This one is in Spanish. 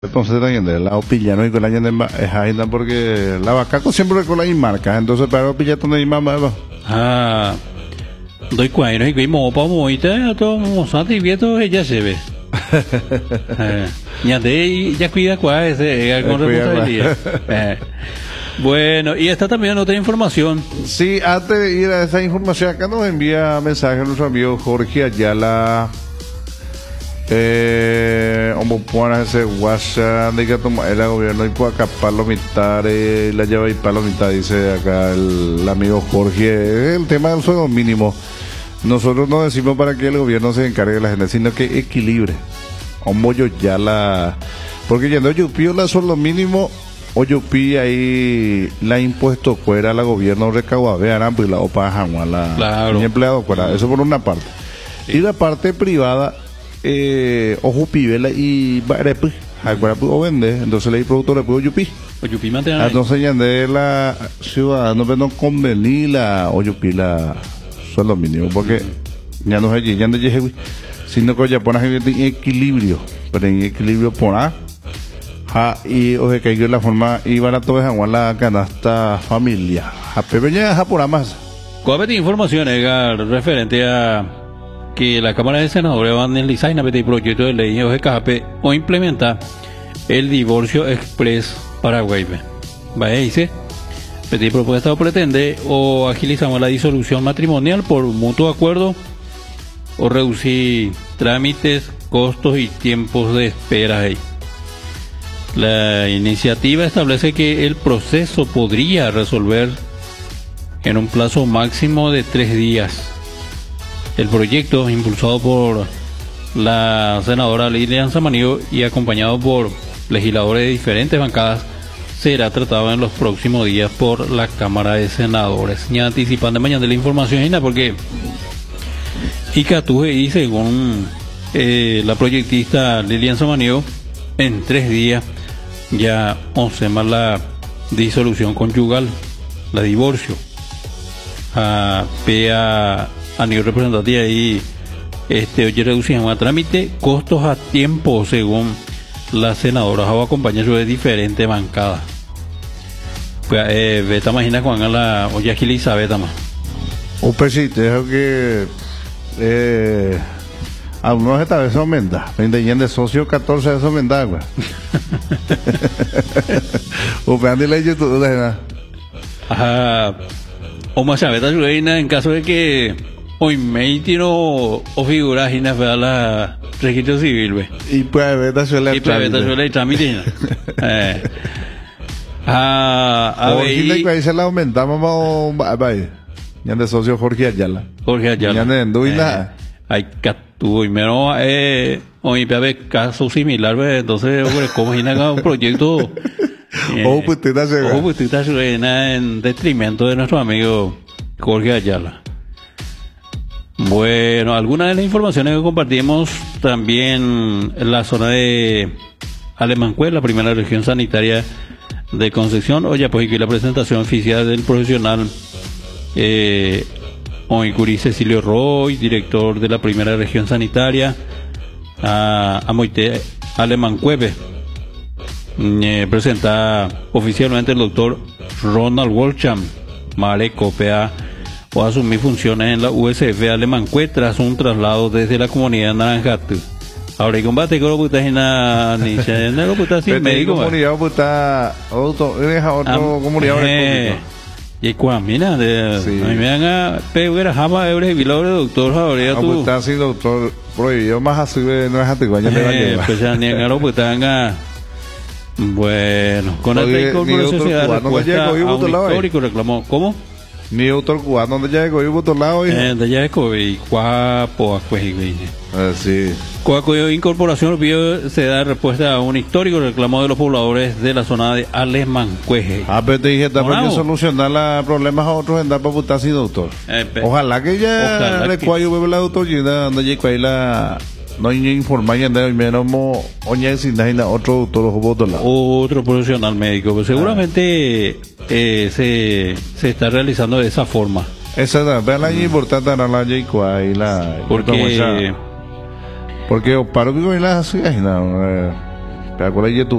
Entonces también la opilla y con la ñande es ahí porque la vaca siempre con la marca, entonces para opilla donde mamá va. Ah, doy cuadro y que mo pa mo ita to mo santi vieto ya se ve. Ñande ya cuida cuál ese con responsabilidad. Bueno, y está también otra información. Sí, antes de ir a esa información, acá nos envía mensaje nuestro amigo Jorge Ayala. Como puedan ese WhatsApp de que toma el gobierno y pueda capar los militares, la lleva y para los militares, dice acá el amigo Jorge. El tema del sueldo mínimo. Nosotros no decimos para que el gobierno se encargue de la gente, sino que equilibre. Como yo ya la. Porque yendo yo pido la sueldo mínimo. O yo pido ahí la impuesto fuera la gobierno recauda, vean, pues la OPA jamás la claro. Empleado fuera, eso por una parte. Sí. Y la parte privada, ojo pibela y bare pues, acuerda puedo vender, entonces le di producto le puedo yupi. O yupi mantener. Entonces ya de la ciudad no convenir la o yupi la sueldo mínimo, porque ya no es allí, ya no es allí, sino que ya pones en equilibrio, pero en equilibrio poner. Y o sea que yo la forma iban a todos a la canasta familia a pequeña a por más. ¿Cuál es información referente a que la Cámara de Senadores van a analizar el proyecto de ley o implementa el divorcio express Paraguay? Vaya dice, pedir propuesta o pretende o agilizamos la disolución matrimonial por mutuo acuerdo o reducir trámites, costos y tiempos de espera ahí. La iniciativa establece que el proceso podría resolver en un plazo máximo de 3 días. El proyecto, impulsado por la senadora Lilian Samaniego y acompañado por legisladores de diferentes bancadas, será tratado en los próximos días por la Cámara de Senadores. Ya anticipan de mañana de la información, porque Icatuje y según la proyectista Lilian Samaniego, en 3 días ya hacemos la disolución conyugal, la divorcio. A nivel representativo y oye reducimos a trámite, costos a tiempo según las senadoras o acompañadas de diferentes bancadas. Pues beta imagina cuando la oye agiliza beta más. Un pesito, dejo que algunos esta vez aumenta, 20 yen de socio, 14 de aumenta, güey. O peando la YouTube, ajá. O más a en caso de que hoy me tiro o figuras y nada la registro civil, güey. Y pues beta suele trámite. A ver. Y ahí se la aumentamos, vaya. Ya de socio Jorge Ayala. Ya de Enduina. Hay tuvo y menos hoy ve caso similar, entonces hombre, como imagina un proyecto en detrimento de nuestro amigo Jorge Ayala. Bueno, algunas de las informaciones que compartimos también en la zona de Alemancué, la primera región sanitaria de Concepción. Oye, pues aquí la presentación oficial del profesional Oicuri Cecilio Roy, director de la primera región sanitaria, a Moite Alemancueve. Presenta oficialmente el doctor Ronald Wolcham Mareco PA o asumir funciones en la USF Alemancué tras un traslado desde la comunidad de Naranjatu. Ahora y combate con lo en la sin médico. Comunidad otro comunidad y cuando mira a mí me dan a pegar jama eures bilore doctor ahora tú está así doctor prohibido más así no es antiguo le va a llevar pues ya ni a lo pues tenga bueno con esta incorporación se da respuesta a un histórico reclamó ¿cómo? Ni autor cubano donde ya llegó y por otro lado de ya y guapo sí cuaco incorporación se da respuesta a un histórico reclamo de los pobladores de la zona de Alemancueje. Pero te dije para solucionar los problemas a otros en dar para putar así doctor ojalá que ya recuayo bebe la doctor y donde llegó ahí la no hay ni informar y andar menos oña sin nada otro doctor otro profesional médico pues seguramente se está realizando de esa forma esa es la importante la y la porque o paro que las así ¿Te acuerdas de